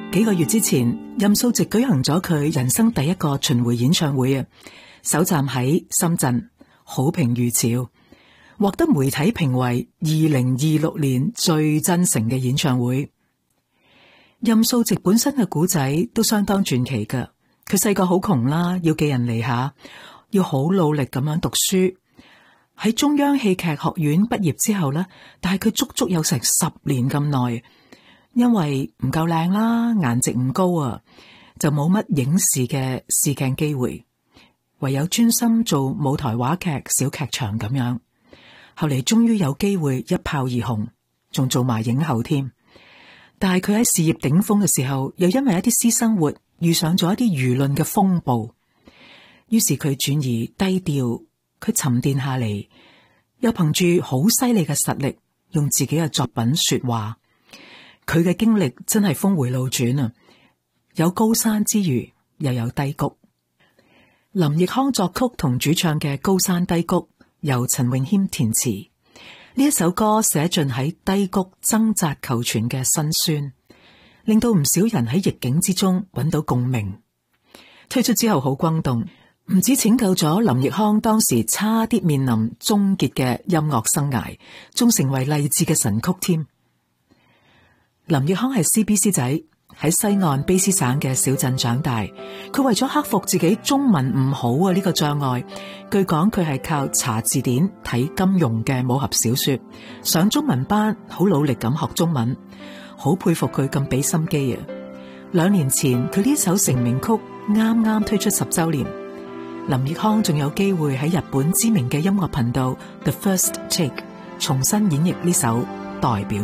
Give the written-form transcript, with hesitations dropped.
幾個月之前，任素汐舉行咗佢人生第一個巡迴演唱會啊，首站喺深圳，好評如潮，獲得媒體評為2026年最真誠嘅演唱會。任素汐本身嘅故仔都相當傳奇噶，佢細個好窮啦，要寄人籬下，要好努力咁樣讀書。喺中央戲劇學院畢業之後呢，但係佢足足有成10年咁耐。因為唔夠靚啦，顏值唔高啊，就冇乜影視嘅試鏡機會，唯有專心做舞台話劇、小劇場咁樣。後嚟終於有機會一炮而紅，仲做埋影后添。但係佢喺事業頂峰嘅時候，又因為一啲私生活遇上咗一啲輿論嘅風暴，於是佢轉移低調，佢沉澱下嚟，又憑住好犀利嘅實力，用自己嘅作品說話。佢嘅經歷真係峰回路轉啊！有高山之餘，又有低谷。林奕匡作曲同主唱嘅《高山低谷》，由陳詠謙填詞。呢一首歌寫盡喺低谷掙扎求存嘅辛酸，令到唔少人喺逆境之中揾到共鳴。推出之後好轟動，唔止拯救咗林奕匡當時差啲面臨終結嘅音樂生涯，仲成為勵志嘅神曲添。林奕匡係 CBC 仔，喺西岸卑詩省嘅小鎮長大。佢為咗克服自己中文唔好啊呢個障礙，據講佢係靠查字典、睇金庸嘅武俠小說，上中文班，好努力咁學中文。好佩服佢咁俾心機啊！2年前佢呢首成名曲啱啱推出10周年，林奕匡仲有機會喺日本知名嘅音樂頻道 The First Take 重新演繹呢首代表。